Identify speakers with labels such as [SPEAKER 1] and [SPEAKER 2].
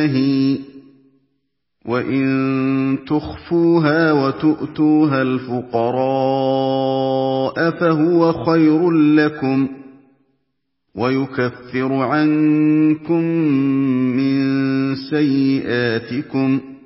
[SPEAKER 1] وَإِن تُخْفُوهَا وَتُؤْتُوهَا الْفُقَرَاءَ فَهُوَ خَيْرٌ لَّكُمْ وَيُكَفِّرُ عَنكُم مِّن سَيِّئَاتِكُمْ